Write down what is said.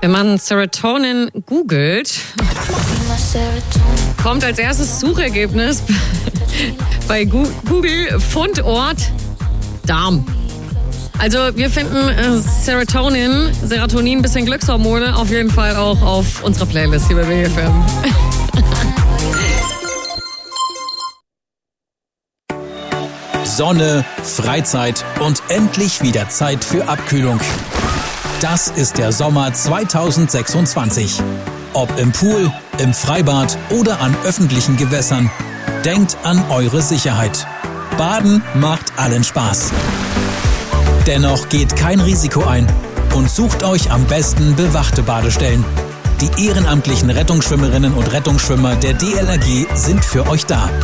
Wenn man Serotonin googelt, kommt als erstes Suchergebnis bei Google Fundort Darm. Also wir finden Serotonin, bisschen Glückshormone, auf jeden Fall auch auf unserer Playlist hier bei WFM. Sonne, Freizeit und endlich wieder Zeit für Abkühlung. Das ist der Sommer 2026. Ob im Pool, im Freibad oder an öffentlichen Gewässern, denkt an eure Sicherheit. Baden macht allen Spaß. Dennoch geht kein Risiko ein und sucht euch am besten bewachte Badestellen. Die ehrenamtlichen Rettungsschwimmerinnen und Rettungsschwimmer der DLRG sind für euch da.